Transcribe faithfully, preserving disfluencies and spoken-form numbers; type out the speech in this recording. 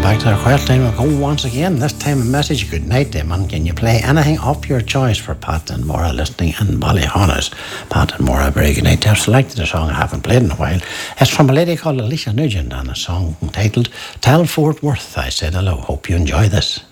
Back to our quiet time. We'll go once again. This time a message. Good night, Damon. Can you play anything of your choice for Pat and Maura listening in Ballyhonus? Pat and Maura, very good night. I've selected a song I haven't played in a while. It's from a lady called Alicia Nugent and a song entitled Tell Fort Worth I Said Hello. Hope you enjoy this.